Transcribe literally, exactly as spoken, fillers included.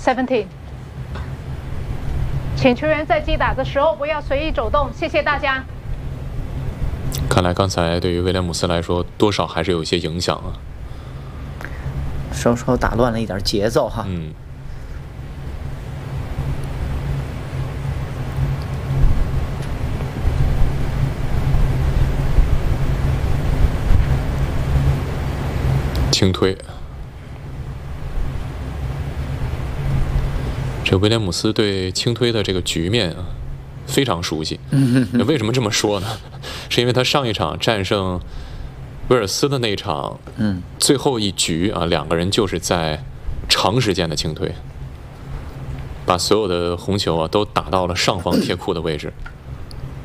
seventeen， 请球员在击打的时候不要随意走动，谢谢大家。 看来刚才对于威廉姆斯来说，多少还是有一些影响啊， 稍稍打乱了一点节奏哈。 嗯。轻推，这威廉姆斯对轻推的这个局面啊非常熟悉。为什么这么说呢？是因为他上一场战胜威尔斯的那一场， 嗯， 最后一局啊，两个人就是在长时间的轻推，把所有的红球啊都打到了上方铁库的位置。